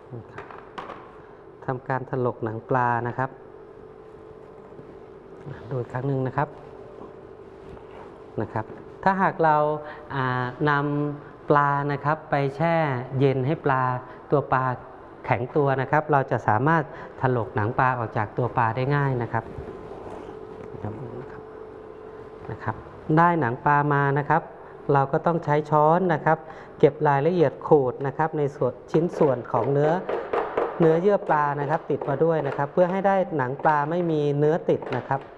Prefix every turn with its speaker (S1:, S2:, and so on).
S1: ทำการถลกหนังปลานะครับดูอีกครั้งหนึ่งนะครับถ้าหากเรานำปลานะครับไปแช่เย็นให้ตัวปลาแข็งตัวนะครับเราจะสามารถถลกหนังปลาออกจากตัวปลาได้ง่ายนะครับได้หนังปลามานะครับเราก็ต้องใช้ช้อนนะครับเก็บรายละเอียดขูดนะครับในชิ้นส่วนของเนื้อเยื่อปลานะครับติดมาด้วยนะครับเพื่อให้ได้หนังปลาไม่มีเนื้อติดนะครับ